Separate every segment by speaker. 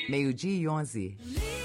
Speaker 1: 12:11.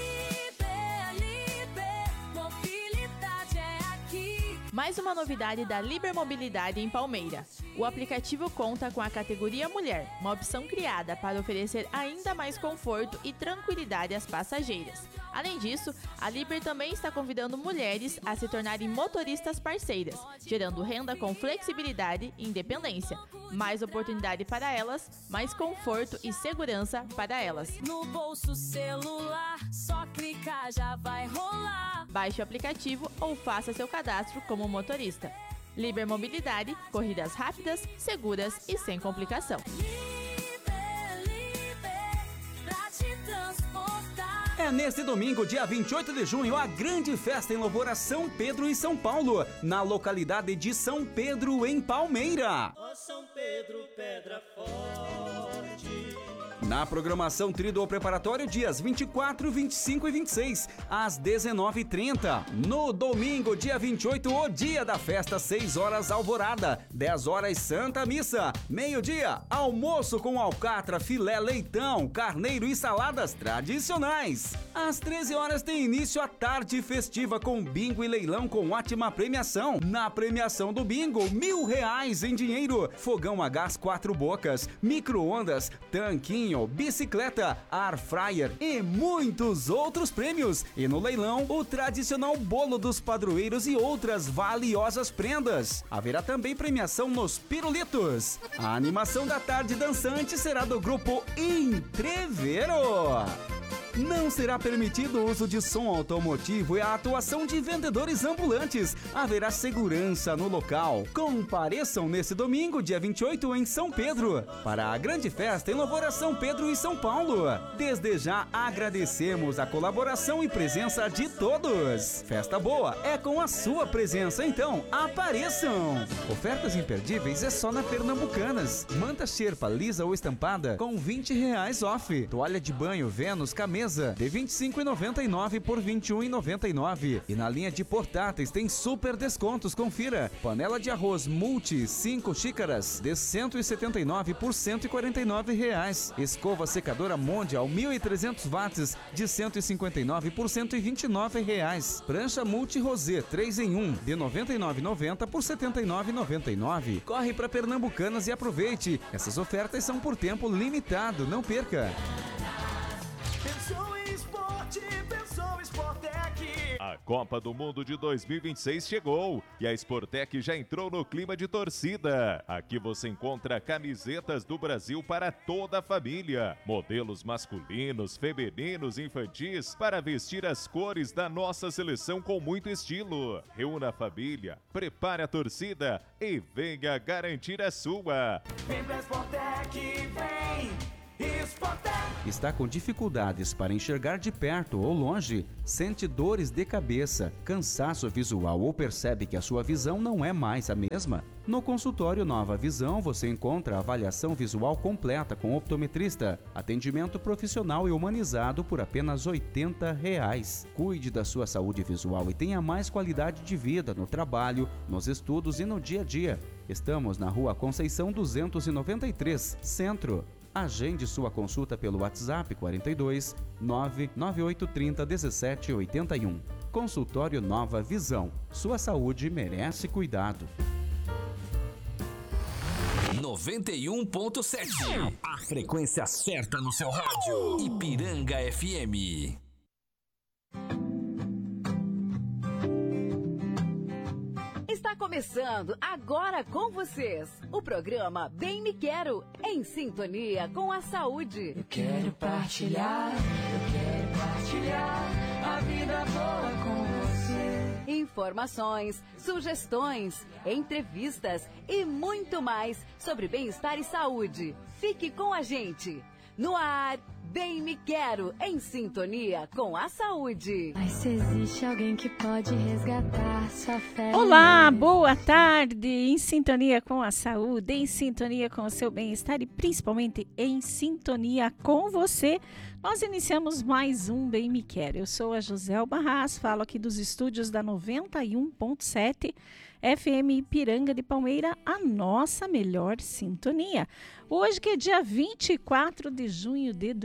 Speaker 2: Mobilidade é aqui. Mais uma novidade da Liber Mobilidade em Palmeira. O aplicativo conta com a categoria Mulher, uma opção criada para oferecer ainda mais conforto e tranquilidade às passageiras. Além disso, a Liber também está convidando mulheres a se tornarem motoristas parceiras, gerando renda com flexibilidade e independência. Mais oportunidade para elas, mais conforto e segurança para elas.
Speaker 3: No bolso celular, só clicar já vai rolar.
Speaker 2: Baixe o aplicativo ou faça seu cadastro como motorista. Liber Mobilidade, corridas rápidas, seguras e sem complicação.
Speaker 3: Pra te transportar.
Speaker 4: É neste domingo, dia 28 de junho, a grande festa em louvor a São Pedro em São Paulo, na localidade de São Pedro, em Palmeira.
Speaker 5: Ó São Pedro, pedra forte.
Speaker 4: Na programação Tríduo Preparatório, dias 24, 25 e 26, às 19h30. No domingo, dia 28, o dia da festa, 6 horas alvorada, 10 horas Santa Missa, meio-dia, almoço com alcatra, filé, leitão, carneiro e saladas tradicionais. Às 13 horas tem início a tarde festiva com bingo e leilão com ótima premiação. Na premiação do bingo, R$1.000 em dinheiro, fogão a gás 4 bocas, micro-ondas, tanquinho, bicicleta, air fryer e muitos outros prêmios. E no leilão, o tradicional bolo dos padroeiros e outras valiosas prendas. Haverá também premiação nos pirulitos. A animação da tarde dançante será do grupo Entrevero. Não será permitido o uso de som automotivo e a atuação de vendedores ambulantes. Haverá segurança no local. Compareçam nesse domingo, dia 28, em São Pedro, para a grande festa em louvor a São Pedro e São Paulo. Desde já agradecemos a colaboração e presença de todos. Festa boa é com a sua presença, então apareçam! Ofertas imperdíveis é só na Pernambucanas. Manta xerpa lisa ou estampada com R$20 off. Toalha de banho Vênus Camesa de R$25,99 por R$21,99. E na linha de portáteis tem super descontos, confira. Panela de arroz Multi 5 xícaras de R$179 por R$149. Escova secadora Mondial 1.300 watts de R$159 por R$129. Prancha Multi Rosé 3 em 1 de R$99,90 por R$79,99. Corre para Pernambucanas e aproveite. Essas ofertas são por tempo limitado, não perca.
Speaker 5: Pensou em esporte, pensou em Sportec.
Speaker 6: A Copa do Mundo de 2026 chegou e a Sportec já entrou no clima de torcida. Aqui você encontra camisetas do Brasil para toda a família, modelos masculinos, femininos e infantis para vestir as cores da nossa seleção com muito estilo. Reúna a família, prepare a torcida e venha garantir a sua.
Speaker 5: Vem pra Sportec, vem! Sportec.
Speaker 4: Está com dificuldades para enxergar de perto ou longe? Sente dores de cabeça, cansaço visual ou percebe que a sua visão não é mais a mesma? No consultório Nova Visão você encontra avaliação visual completa com optometrista, atendimento profissional e humanizado por apenas R$80. Cuide da sua saúde visual e tenha mais qualidade de vida no trabalho, nos estudos e no dia a dia. Estamos na Rua Conceição 293, Centro. Agende sua consulta pelo WhatsApp 42 99830 1781. Consultório Nova Visão. Sua saúde merece cuidado.
Speaker 7: 91.7. A frequência certa no seu rádio. Ipiranga FM.
Speaker 8: Está começando agora com vocês o programa Bem Me Quero, em sintonia com a saúde.
Speaker 3: Eu quero partilhar a vida boa com você.
Speaker 8: Informações, sugestões, entrevistas e muito mais sobre bem-estar e saúde. Fique com a gente. No ar, Bem Me Quero, em sintonia com a saúde.
Speaker 9: Mas se existe alguém que pode resgatar sua fé.
Speaker 10: Olá, boa tarde, em sintonia com a saúde, em sintonia com o seu bem-estar e principalmente em sintonia com você. Nós iniciamos mais um Bem Me Quero. Eu sou a Joselba Haas, falo aqui dos estúdios da 91.7 FM Ipiranga de Palmeira, a nossa melhor sintonia. Hoje que é dia 24 de junho de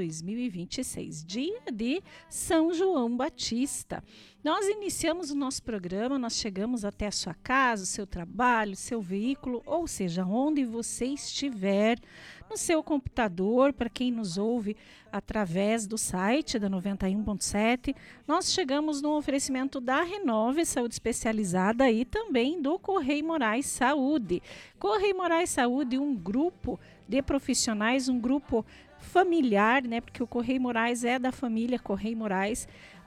Speaker 10: 2026, dia de São João Batista. Nós iniciamos o nosso programa, nós chegamos até a sua casa, o seu trabalho, o seu veículo, ou seja, onde você estiver, no seu computador, para quem nos ouve através do site da 91.7, nós chegamos no oferecimento da Renove Saúde Especializada e também do Correio Moraes Saúde. Correio Moraes Saúde, um grupo de profissionais, um grupo familiar, né? Porque o Correio Moraes é da família Correio Moraes.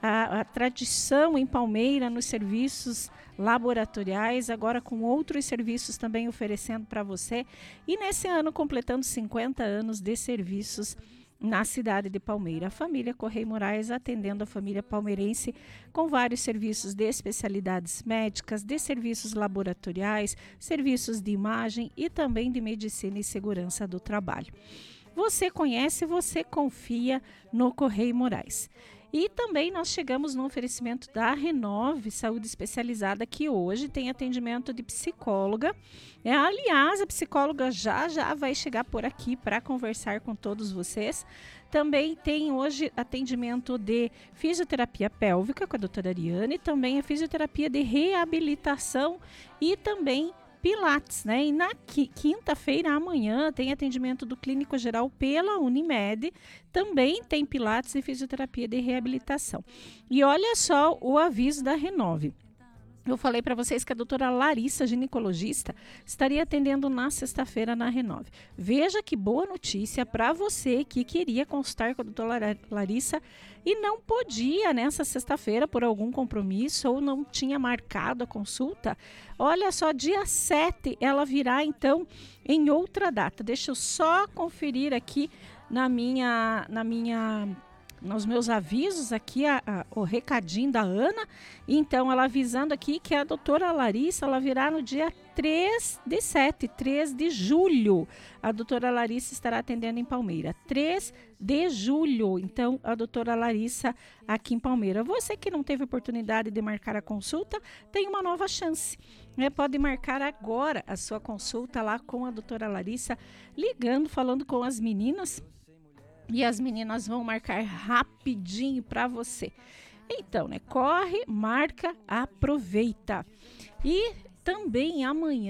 Speaker 10: A tradição em Palmeira nos serviços laboratoriais, agora com outros serviços também oferecendo para você. E nesse ano, completando 50 anos de serviços na cidade de Palmeira. A família Correio Moraes atendendo a família palmeirense com vários serviços de especialidades médicas, de serviços laboratoriais, serviços de imagem e também de medicina e segurança do trabalho. Você conhece, você confia no Correio Moraes. E também nós chegamos no oferecimento da Renove Saúde Especializada, que hoje tem atendimento de psicóloga. Aliás, a psicóloga já vai chegar por aqui para conversar com todos vocês. Também tem hoje atendimento de fisioterapia pélvica com a doutora Ariane, também a fisioterapia de reabilitação e também Pilates, né? E na quinta-feira, amanhã, tem atendimento do Clínico Geral pela Unimed, também tem Pilates e fisioterapia de reabilitação. E olha só o aviso da Renove. Eu falei para vocês que a doutora Larissa, ginecologista, estaria atendendo na sexta-feira na Renove. Veja que boa notícia para você que queria consultar com a doutora Larissa e não podia nessa sexta-feira por algum compromisso ou não tinha marcado a consulta. Olha só, dia 7 ela virá então em outra data. Deixa eu só conferir aqui nos meus avisos aqui, o recadinho da Ana. Então, ela avisando aqui que a doutora Larissa, ela virá no dia 3 de julho. A doutora Larissa estará atendendo em Palmeira. 3 de julho. Então, a doutora Larissa aqui em Palmeira. Você que não teve oportunidade de marcar a consulta, tem uma nova chance. Pode marcar agora a sua consulta lá com a doutora Larissa, ligando, falando com as meninas. E as meninas vão marcar rapidinho para você. Então, né? Corre, marca, aproveita. E também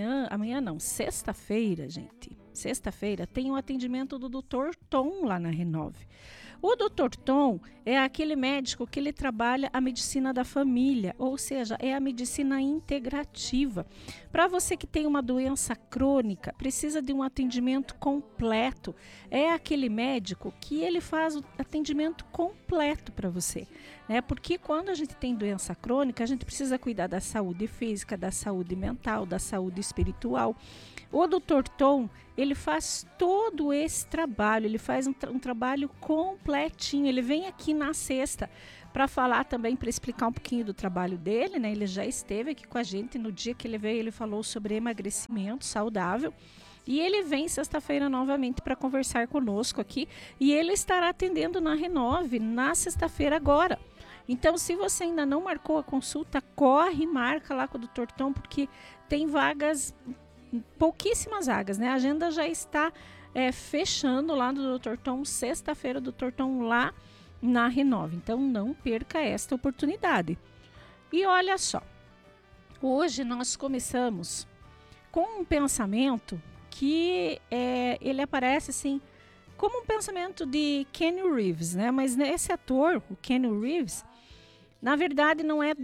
Speaker 10: sexta-feira, gente. Sexta-feira tem o atendimento do Dr. Tom lá na Renove. O Dr. Tom é aquele médico que ele trabalha a medicina da família, ou seja, é a medicina integrativa. Para você que tem uma doença crônica, precisa de um atendimento completo, é aquele médico que ele faz o atendimento completo para você, né? Porque quando a gente tem doença crônica, a gente precisa cuidar da saúde física, da saúde mental, da saúde espiritual. O Dr. Tom, ele faz todo esse trabalho, ele faz um trabalho completinho. Ele vem aqui na sexta para falar também, para explicar um pouquinho do trabalho dele, né? Ele já esteve aqui com a gente, no dia que ele veio, ele falou sobre emagrecimento saudável. E ele vem sexta-feira novamente para conversar conosco aqui. E ele estará atendendo na Renove na sexta-feira agora. Então, se você ainda não marcou a consulta, corre e marca lá com o Dr. Tom, porque tem vagas, pouquíssimas vagas, né? A agenda já está fechando lá do Dr. Tom, sexta-feira, o Dr. Tom lá na Renove. Então, não perca esta oportunidade. E olha só, hoje nós começamos com um pensamento que ele aparece assim, como um pensamento de Keanu Reeves, né? Mas esse ator, o Keanu Reeves, na verdade não é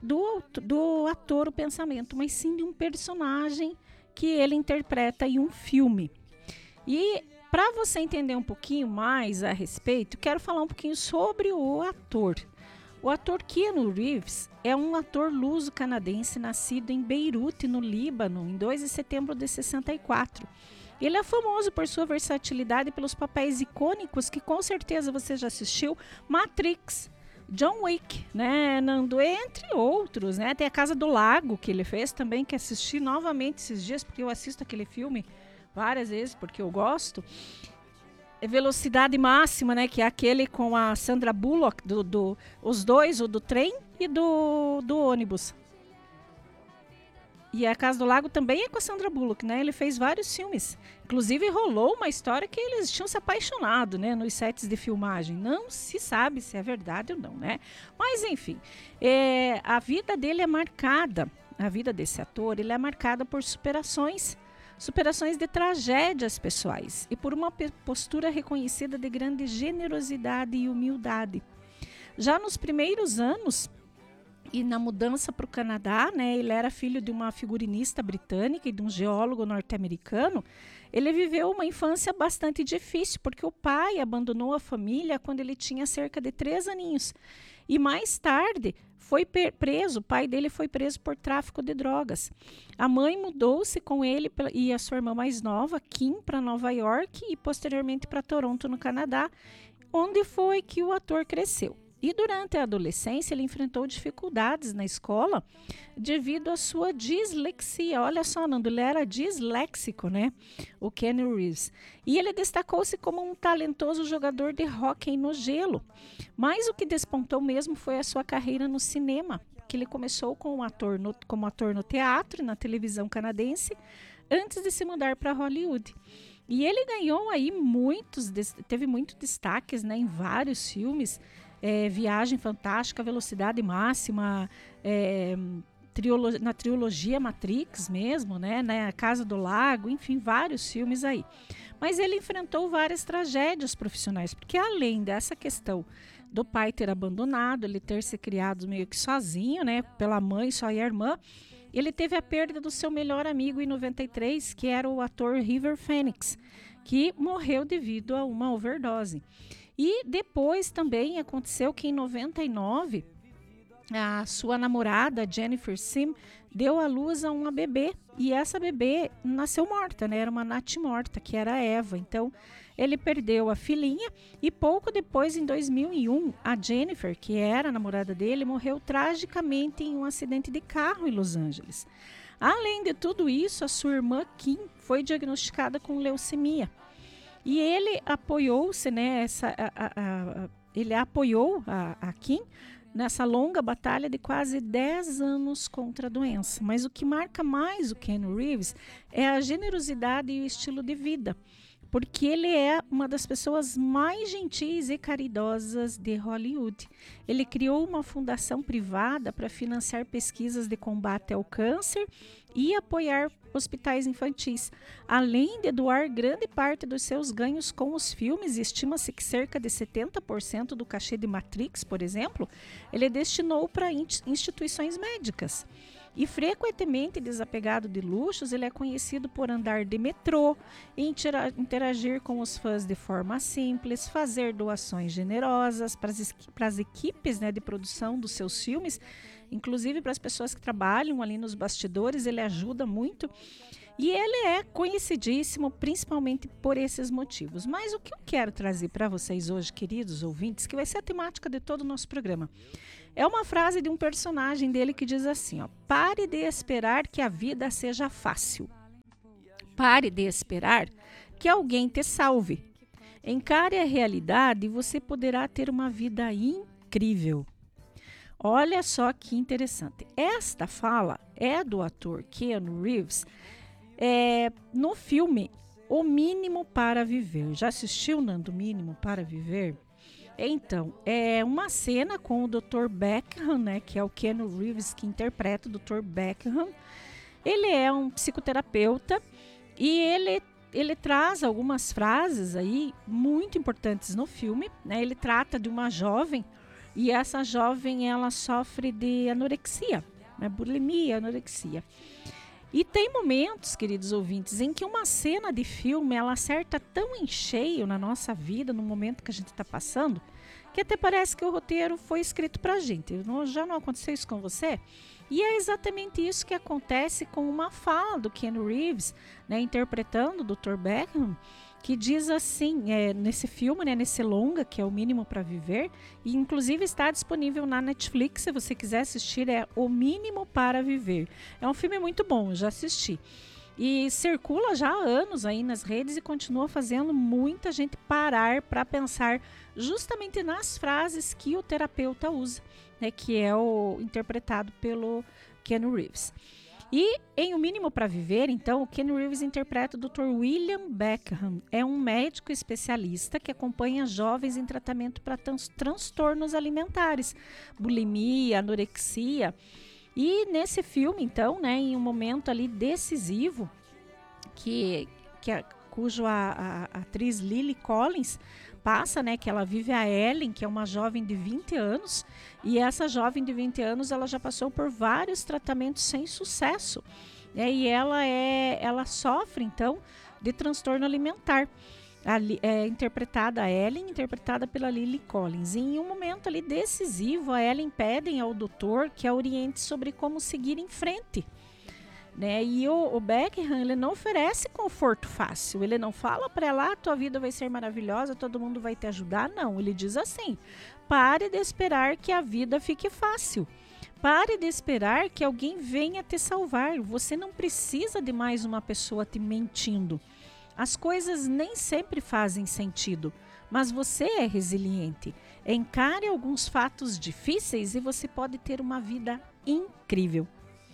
Speaker 10: do ator o pensamento, mas sim de um personagem que ele interpreta em um filme. E para você entender um pouquinho mais a respeito, quero falar um pouquinho sobre o ator. O ator Keanu Reeves é um ator luso-canadense nascido em Beirute, no Líbano, em 2 de setembro de 64. Ele é famoso por sua versatilidade e pelos papéis icônicos que com certeza você já assistiu: Matrix, John Wick, né, Nando, entre outros, né? Tem a Casa do Lago que ele fez também, que assisti novamente esses dias, porque eu assisto aquele filme várias vezes, porque eu gosto. Velocidade Máxima, né, que é aquele com a Sandra Bullock, os dois, o do trem e do ônibus. E A Casa do Lago também é com a Sandra Bullock, né? Ele fez vários filmes. Inclusive, rolou uma história que eles tinham se apaixonado, né? Nos sets de filmagem. Não se sabe se é verdade ou não, né? Mas, enfim, a vida dele é marcada, a vida desse ator, ele é marcada por superações de tragédias pessoais e por uma postura reconhecida de grande generosidade e humildade. Já nos primeiros anos, e na mudança para o Canadá, né, ele era filho de uma figurinista britânica e de um geólogo norte-americano. Ele viveu uma infância bastante difícil, porque o pai abandonou a família quando ele tinha cerca de 3 aninhos. E mais tarde foi preso, o pai dele foi preso por tráfico de drogas. A mãe mudou-se com ele e a sua irmã mais nova, Kim, para Nova York e posteriormente para Toronto, no Canadá, onde foi que o ator cresceu. E durante a adolescência ele enfrentou dificuldades na escola devido à sua dislexia. Olha só, Nando, ele era disléxico, né? O Keanu Reeves. E ele destacou-se como um talentoso jogador de hóquei no gelo. Mas o que despontou mesmo foi a sua carreira no cinema, que ele começou como ator no teatro e na televisão canadense, antes de se mudar para Hollywood. E ele ganhou aí teve muitos destaques, né, em vários filmes. Viagem Fantástica, Velocidade Máxima, na trilogia Matrix mesmo, né, A Casa do Lago, enfim, vários filmes aí. Mas ele enfrentou várias tragédias profissionais, porque além dessa questão do pai ter abandonado, ele ter se criado meio que sozinho, né, pela mãe só e a irmã, ele teve a perda do seu melhor amigo em 93, que era o ator River Phoenix, que morreu devido a uma overdose. E depois também aconteceu que em 99, a sua namorada, Jennifer Sim, deu à luz a uma bebê. E essa bebê nasceu morta, né? Era uma natimorta, que era a Eva. Então, ele perdeu a filhinha e pouco depois, em 2001, a Jennifer, que era a namorada dele, morreu tragicamente em um acidente de carro em Los Angeles. Além de tudo isso, a sua irmã Kim foi diagnosticada com leucemia. E ele apoiou-se, né, ele apoiou a Kim nessa longa batalha de quase 10 anos contra a doença. Mas o que marca mais o Keanu Reeves é a generosidade e o estilo de vida, porque ele é uma das pessoas mais gentis e caridosas de Hollywood. Ele criou uma fundação privada para financiar pesquisas de combate ao câncer e apoiar hospitais infantis, além de doar grande parte dos seus ganhos com os filmes. Estima-se que cerca de 70% do cachê de Matrix, por exemplo, ele destinou para instituições médicas. E frequentemente desapegado de luxos, ele é conhecido por andar de metrô, interagir com os fãs de forma simples, fazer doações generosas para as equipes, né, de produção dos seus filmes, inclusive para as pessoas que trabalham ali nos bastidores, ele ajuda muito. E ele é conhecidíssimo principalmente por esses motivos. Mas o que eu quero trazer para vocês hoje, queridos ouvintes, que vai ser a temática de todo o nosso programa, é uma frase de um personagem dele que diz assim, ó: pare de esperar que a vida seja fácil. Pare de esperar que alguém te salve. Encare a realidade e você poderá ter uma vida incrível. Olha só que interessante. Esta fala é do ator Keanu Reeves no filme O Mínimo para Viver. Já assistiu, Nando, O Mínimo para Viver? Então, é uma cena com o Dr. Beckham, né, que é o Keanu Reeves que interpreta o Dr. Beckham. Ele é um psicoterapeuta e ele traz algumas frases aí muito importantes no filme, né? Ele trata de uma jovem e essa jovem ela sofre de anorexia, né? Bulimia, anorexia. E tem momentos, queridos ouvintes, em que uma cena de filme ela acerta tão em cheio na nossa vida, no momento que a gente está passando, que até parece que o roteiro foi escrito para a gente. Já não aconteceu isso com você? E é exatamente isso que acontece com uma fala do Keanu Reeves, né, interpretando o Dr. Beckham, que diz assim, nesse filme, né, nesse longa, que é O Mínimo para Viver, e inclusive está disponível na Netflix, se você quiser assistir, é O Mínimo para Viver. É um filme muito bom, já assisti. E circula já há anos aí nas redes e continua fazendo muita gente parar para pensar justamente nas frases que o terapeuta usa, né, que é o interpretado pelo Keanu Reeves. E em O Mínimo para Viver, então, o Keanu Reeves interpreta o Dr. William Beckham. É um médico especialista que acompanha jovens em tratamento para transtornos alimentares, bulimia, anorexia. E nesse filme, então, né, em um momento ali decisivo, cujo a atriz Lily Collins passa, né, que ela vive a Ellen, que é uma jovem de 20 anos, e essa jovem de 20 anos, ela já passou por vários tratamentos sem sucesso, né, e ela sofre, então, de transtorno alimentar. A Ellen, interpretada pela Lily Collins. E em um momento ali decisivo, a Ellen pede ao doutor que a oriente sobre como seguir em frente. Né? E o Beckham, ele não oferece conforto fácil. Ele não fala para ela, tua vida vai ser maravilhosa, todo mundo vai te ajudar. Não, ele diz assim, pare de esperar que a vida fique fácil. Pare de esperar que alguém venha te salvar. Você não precisa de mais uma pessoa te mentindo. As coisas nem sempre fazem sentido, mas você é resiliente. Encare alguns fatos difíceis e você pode ter uma vida incrível.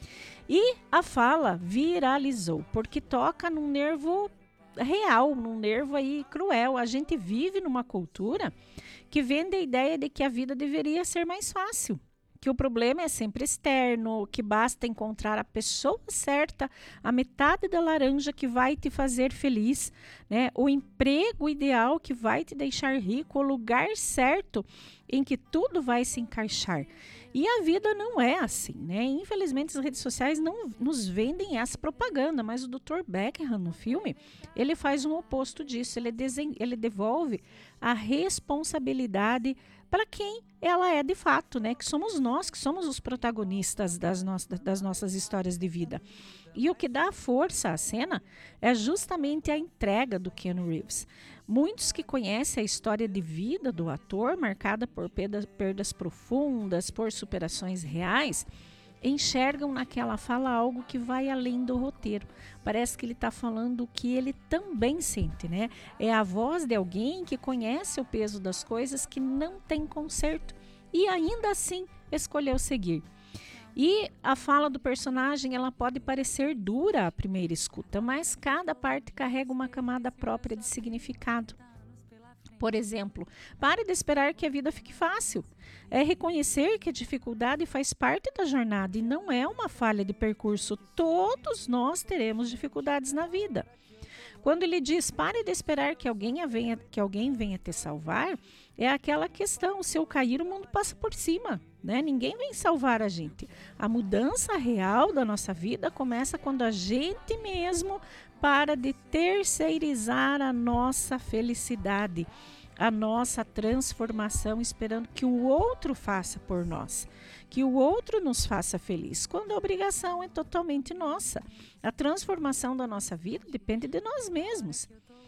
Speaker 10: E a fala viralizou, porque toca num nervo real, num nervo aí cruel. A gente vive numa cultura que vende a ideia de que a vida deveria ser mais fácil, que o problema é sempre externo, que basta encontrar a pessoa certa, a metade da laranja que vai te fazer feliz, né? O emprego ideal que vai te deixar rico, o lugar certo em que tudo vai se encaixar. E a vida não é assim, né? Infelizmente as redes sociais não nos vendem essa propaganda, mas o Dr. Beckham no filme, ele faz um oposto disso, ele devolve a responsabilidade para quem ela é de fato, né? Que somos nós, que somos os protagonistas das nossas histórias de vida. E o que dá força à cena é justamente a entrega do Keanu Reeves. Muitos que conhecem a história de vida do ator, marcada por perdas profundas, por superações reais, enxergam naquela fala algo que vai além do roteiro. Parece que ele está falando o que ele também sente, né? É a voz de alguém que conhece o peso das coisas, que não tem conserto e ainda assim escolheu seguir. E a fala do personagem, ela pode parecer dura à primeira escuta, mas cada parte carrega uma camada própria de significado. Por exemplo, pare de esperar que a vida fique fácil. É reconhecer que a dificuldade faz parte da jornada e não é uma falha de percurso. Todos nós teremos dificuldades na vida. Quando ele diz, pare de esperar que alguém venha te salvar, é aquela questão, se eu cair, o mundo passa por cima, né? Ninguém vem salvar a gente. A mudança real da nossa vida começa quando a gente mesmo para de terceirizar a nossa felicidade, a nossa transformação, esperando que o outro faça por nós, que o outro nos faça feliz, quando a obrigação é totalmente nossa. A transformação da nossa vida depende de nós mesmos.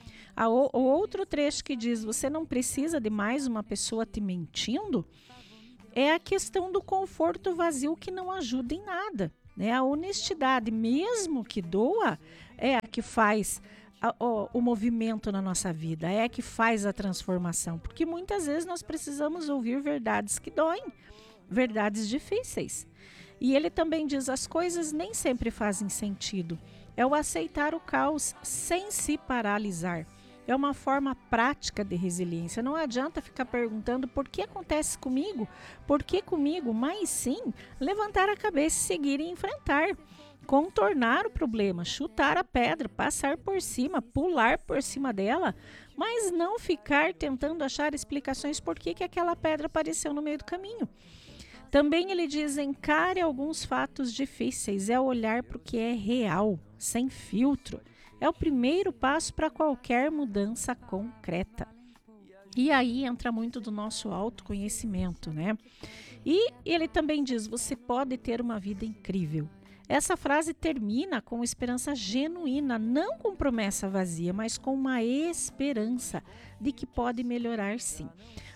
Speaker 10: O outro trecho que diz, você não precisa de mais uma pessoa te mentindo, é a questão do conforto vazio que não ajuda em nada, né? A honestidade, mesmo que doa, é a que faz o movimento na nossa vida, é a que faz a transformação, porque muitas vezes nós precisamos ouvir verdades que doem, verdades difíceis. E ele também diz, as coisas nem sempre fazem sentido, é o aceitar o caos sem se paralisar. É uma forma prática de resiliência. Não adianta ficar perguntando por que acontece comigo, por que comigo, mas sim levantar a cabeça e seguir e enfrentar. Contornar o problema, chutar a pedra, passar por cima, pular por cima dela, mas não ficar tentando achar explicações por que aquela pedra apareceu no meio do caminho. Também ele diz, encare alguns fatos difíceis, é olhar para o que é real, sem filtro. É o primeiro passo para qualquer mudança concreta. E aí entra muito do nosso autoconhecimento, né? E ele também diz, você pode ter uma vida incrível. Essa frase termina com esperança genuína, não com promessa vazia, mas com uma esperança de que pode melhorar sim.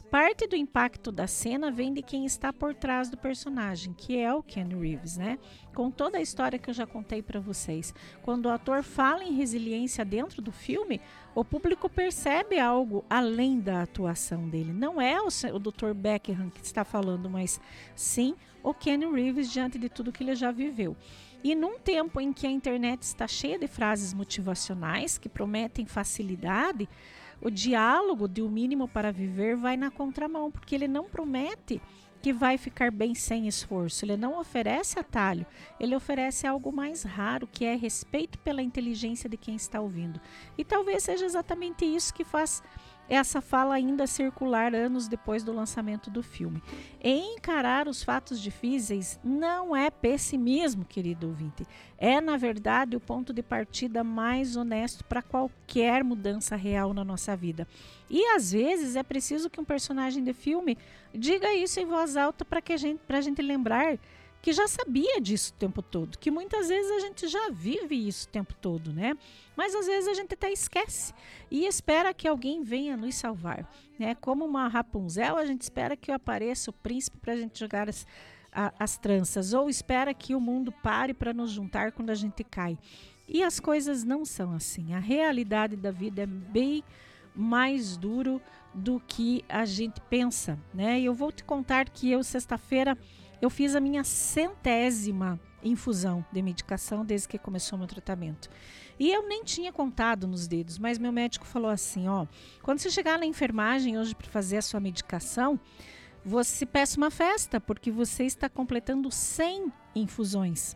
Speaker 10: parte do impacto da cena vem de quem está por trás do personagem, que é o Ken Reeves, né? Com toda a história que eu já contei para vocês. Quando o ator fala em resiliência dentro do filme, o público percebe algo além da atuação dele. Não é o Dr. Beckham que está falando, mas sim o Ken Reeves diante de tudo que ele já viveu. E num tempo em que a internet está cheia de frases motivacionais que prometem facilidade, o diálogo de O Mínimo para Viver vai na contramão, porque ele não promete que vai ficar bem sem esforço, ele não oferece atalho, ele oferece algo mais raro, que é respeito pela inteligência de quem está ouvindo. E talvez seja exatamente isso que faz essa fala ainda circular anos depois do lançamento do filme. Encarar os fatos difíceis não é pessimismo, querido ouvinte. É, na verdade, o ponto de partida mais honesto para qualquer mudança real na nossa vida. E, às vezes, é preciso que um personagem de filme diga isso em voz alta para a gente lembrar que já sabia disso o tempo todo, que muitas vezes a gente já vive isso o tempo todo, né? Mas às vezes a gente até esquece e espera que alguém venha nos salvar, né? Como uma Rapunzel, a gente espera que apareça o príncipe para a gente jogar as tranças, ou espera que o mundo pare para nos juntar quando a gente cai. E as coisas não são assim. A realidade da vida é bem mais duro do que a gente pensa, né? E eu vou te contar que sexta-feira, eu fiz a minha 100ª infusão de medicação desde que começou o meu tratamento. E eu nem tinha contado nos dedos, mas meu médico falou assim, ó, quando você chegar na enfermagem hoje para fazer a sua medicação, você peça uma festa, porque você está completando 100 infusões.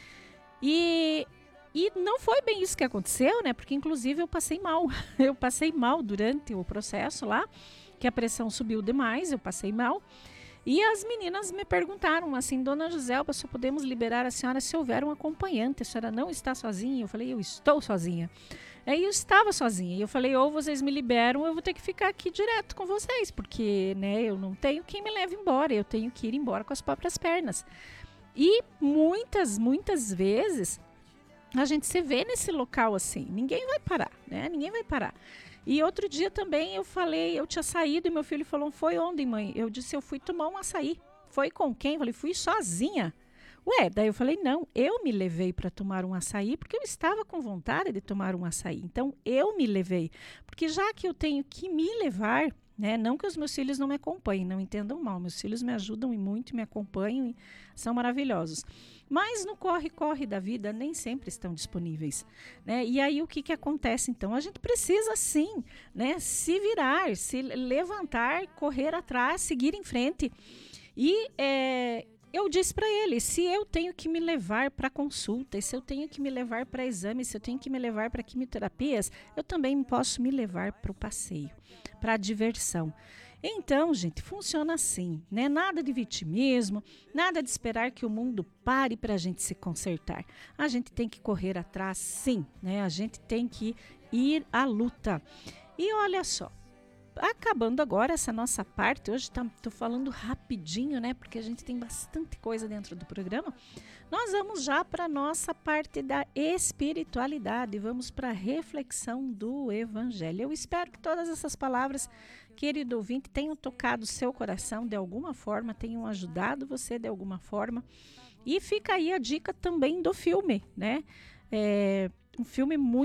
Speaker 10: E não foi bem isso que aconteceu, né? Porque inclusive eu passei mal. Eu passei mal durante o processo lá, que a pressão subiu demais, eu passei mal. E as meninas me perguntaram assim, Dona Joselba, só podemos liberar a senhora se houver um acompanhante, a senhora não está sozinha? Eu falei, eu estou sozinha. Aí eu estava sozinha, e eu falei, ou vocês me liberam, eu vou ter que ficar aqui direto com vocês, porque, né, eu não tenho quem me leve embora, eu tenho que ir embora com as próprias pernas. E muitas vezes a gente se vê nesse local assim, ninguém vai parar, né, ninguém vai parar. E outro dia também eu falei, eu tinha saído e meu filho falou, foi onde, mãe? Eu disse, eu fui tomar um açaí. Foi com quem? Eu falei, fui sozinha. Ué, daí eu falei, não, eu me levei para tomar um açaí porque eu estava com vontade de tomar um açaí. Então, eu me levei. Porque já que eu tenho que me levar, né, não que os meus filhos não me acompanhem, não entendam mal, meus filhos me ajudam e muito, me acompanham e são maravilhosos. Mas no corre-corre da vida nem sempre estão disponíveis, né? E aí o que acontece então? A gente precisa sim, né, se virar, se levantar, correr atrás, seguir em frente. E eu disse para ele, se eu tenho que me levar para consulta, se eu tenho que me levar para exames, se eu tenho que me levar para quimioterapias, eu também posso me levar para o passeio, para a diversão. Então, gente, funciona assim, né? Nada de vitimismo, nada de esperar que o mundo pare para a gente se consertar. A gente tem que correr atrás, sim, né? A gente tem que ir à luta. E olha só, acabando agora essa nossa parte, hoje tô falando rapidinho, né? Porque a gente tem bastante coisa dentro do programa. Nós vamos já para a nossa parte da espiritualidade, vamos para a reflexão do Evangelho. Eu espero que todas essas palavras, querido ouvinte, tenham tocado o seu coração de alguma forma, tenham ajudado você de alguma forma. E fica aí a dica também do filme, né? Um filme muito